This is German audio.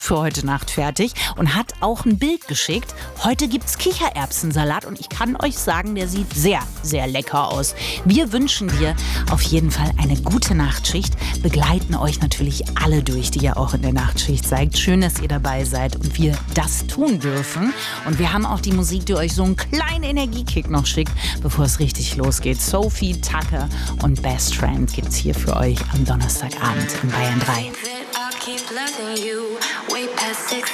für heute Nacht fertig und hat auch ein Bild geschickt. Heute gibt's Kichererbsensalat und ich kann euch sagen, der sieht sehr, sehr lecker aus. Wir wünschen dir auf jeden Fall eine gute Nachtschicht, begleiten euch natürlich alle durch, die ihr auch in der Nachtschicht seid. Schön, dass ihr dabei seid und wir das tun dürfen. Und wir haben auch die Musik, die euch so einen kleinen Energiekick noch schickt, bevor es richtig losgeht. Sophie Tucker und Best Friend gibt's hier für euch am Donnerstagabend in Bayern 3. Keep loving you way past 6